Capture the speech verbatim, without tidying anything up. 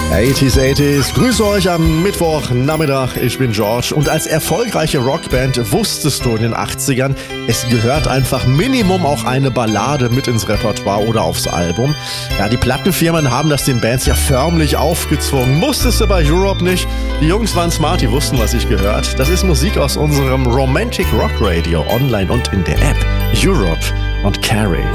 achtziger, achtziger. Grüße euch am Mittwochnachmittag. Ich bin George und als erfolgreiche Rockband wusstest du in den achtzigern, es gehört einfach Minimum auch eine Ballade mit ins Repertoire oder aufs Album. Ja, die Plattenfirmen haben das den Bands ja förmlich aufgezwungen. Musstest du bei Europe nicht. Die Jungs waren smart, die wussten, was ich gehört. Das ist Musik aus unserem Romantic Rock Radio online und in der App. Europe und Carrie.